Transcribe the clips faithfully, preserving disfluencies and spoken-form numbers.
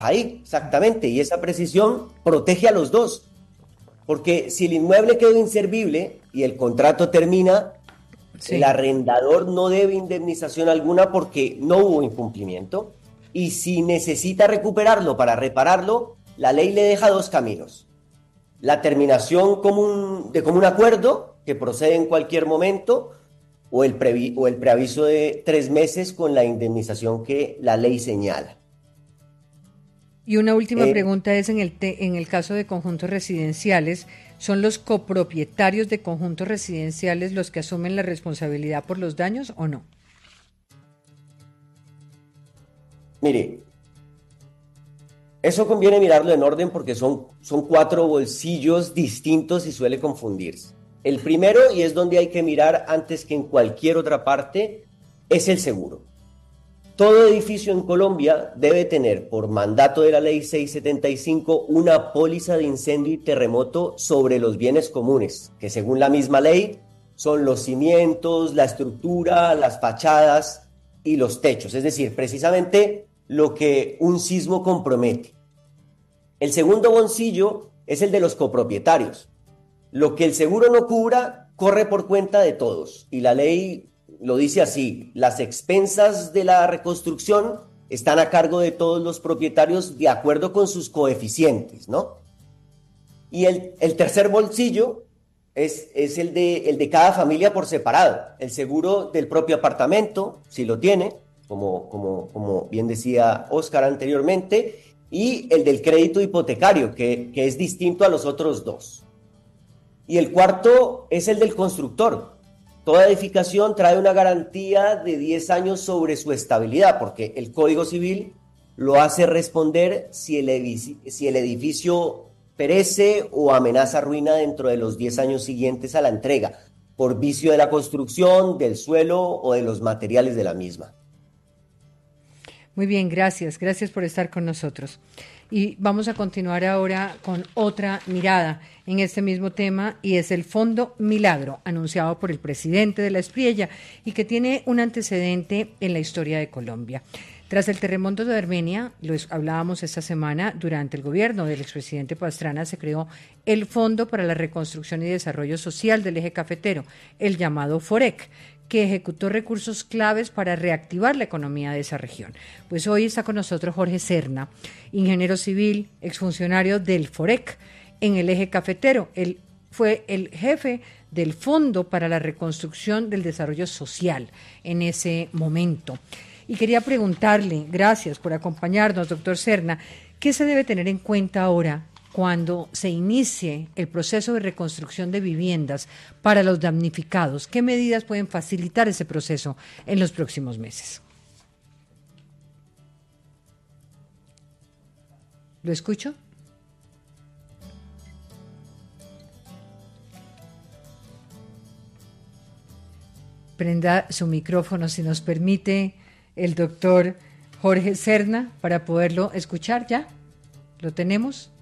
Ahí, exactamente, y esa precisión protege a los dos, porque si el inmueble quedó inservible y el contrato termina, el Sí. arrendador no debe indemnización alguna porque no hubo incumplimiento, y si necesita recuperarlo para repararlo, la ley le deja dos caminos: la terminación común, de común acuerdo, que procede en cualquier momento, o el, previ, o el preaviso de tres meses con la indemnización que la ley señala. Y una última Eh, pregunta es, en el, te- en el caso de conjuntos residenciales, ¿son los copropietarios de conjuntos residenciales los que asumen la responsabilidad por los daños o no? Mire, eso conviene mirarlo en orden porque son, son cuatro bolsillos distintos y suele confundirse. El primero, y es donde hay que mirar antes que en cualquier otra parte, es el seguro. Todo edificio en Colombia debe tener, por mandato de la ley seiscientos setenta y cinco, una póliza de incendio y terremoto sobre los bienes comunes, que según la misma ley son los cimientos, la estructura, las fachadas y los techos, es decir, precisamente lo que un sismo compromete. El segundo bolsillo es el de los copropietarios. Lo que el seguro no cubra corre por cuenta de todos, y la ley lo dice así: las expensas de la reconstrucción están a cargo de todos los propietarios de acuerdo con sus coeficientes, ¿no? Y el, el tercer bolsillo es, es el, de, el de cada familia por separado: el seguro del propio apartamento, si lo tiene, como, como, como bien decía Oscar anteriormente, y el del crédito hipotecario, que, que es distinto a los otros dos. Y el cuarto es el del constructor. Toda edificación trae una garantía de diez años sobre su estabilidad, porque el Código Civil lo hace responder si el edificio, si el edificio perece o amenaza ruina dentro de los diez años siguientes a la entrega, por vicio de la construcción, del suelo o de los materiales de la misma. Muy bien, gracias, gracias por estar con nosotros. Y vamos a continuar ahora con otra mirada en este mismo tema, y es el Fondo Milagro, anunciado por el presidente de la Espriella y que tiene un antecedente en la historia de Colombia. Tras el terremoto de Armenia, lo hablábamos esta semana, durante el gobierno del expresidente Pastrana se creó el Fondo para la Reconstrucción y Desarrollo Social del Eje Cafetero, el llamado FOREC, que ejecutó recursos claves para reactivar la economía de esa región. Pues hoy está con nosotros Jorge Serna, ingeniero civil, exfuncionario del FOREC en el Eje Cafetero. Él fue el jefe del Fondo para la Reconstrucción del Desarrollo Social en ese momento. Y quería preguntarle, gracias por acompañarnos, doctor Serna, ¿qué se debe tener en cuenta ahora cuando se inicie el proceso de reconstrucción de viviendas para los damnificados? ¿Qué medidas pueden facilitar ese proceso en los próximos meses? ¿Lo escucho? Prenda su micrófono, si nos permite, el doctor Jorge Serna, para poderlo escuchar ya. ¿Lo tenemos?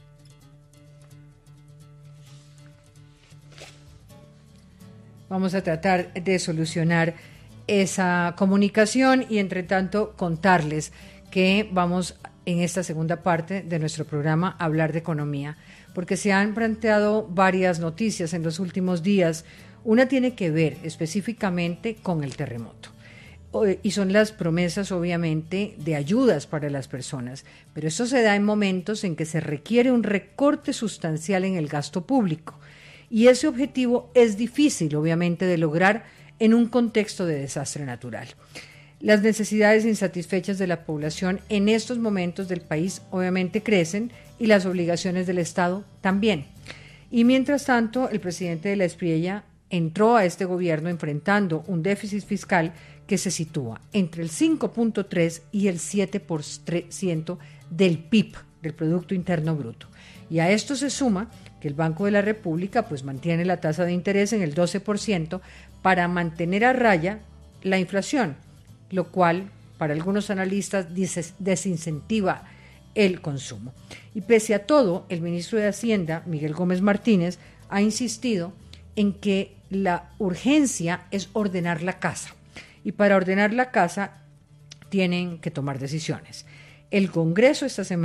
Vamos a tratar de solucionar esa comunicación y, entre tanto, contarles que vamos en esta segunda parte de nuestro programa a hablar de economía, porque se han planteado varias noticias en los últimos días. Una tiene que ver específicamente con el terremoto, y son las promesas, obviamente, de ayudas para las personas, pero esto se da en momentos en que se requiere un recorte sustancial en el gasto público. Y ese objetivo es difícil, obviamente, de lograr en un contexto de desastre natural. Las necesidades insatisfechas de la población en estos momentos del país obviamente crecen, y las obligaciones del Estado también. Y mientras tanto, el presidente de la Espriella entró a este gobierno enfrentando un déficit fiscal que se sitúa entre el cinco punto tres y el siete por ciento del P I B, del Producto Interno Bruto. Y a esto se suma que el Banco de la República pues mantiene la tasa de interés en el doce por ciento para mantener a raya la inflación, lo cual para algunos analistas desincentiva el consumo. Y pese a todo, el ministro de Hacienda, Miguel Gómez Martínez, ha insistido en que la urgencia es ordenar la casa, y para ordenar la casa tienen que tomar decisiones. el Congreso esta semana